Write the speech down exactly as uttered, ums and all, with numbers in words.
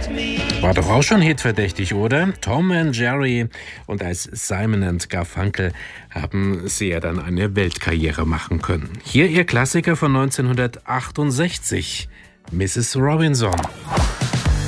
War doch auch schon hitverdächtig, oder? Tom and Jerry und als Simon and Garfunkel haben sie ja dann eine Weltkarriere machen können. Hier ihr Klassiker von neunzehnhundertachtundsechzig, Misses Robinson.